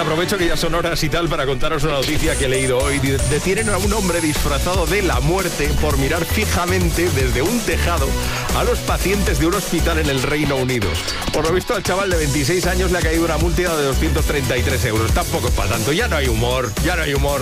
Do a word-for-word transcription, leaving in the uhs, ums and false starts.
aprovecho que ya son horas y tal para contaros una noticia que he leído hoy. Detienen a un hombre disfrazado de la muerte por mirar fijamente desde un tejado a los pacientes de un hospital en el Reino Unido. Por lo visto, al chaval de veintiséis años le ha caído una multa de doscientos treinta y tres euros. Tampoco es para tanto, ya no hay humor, ya no hay humor.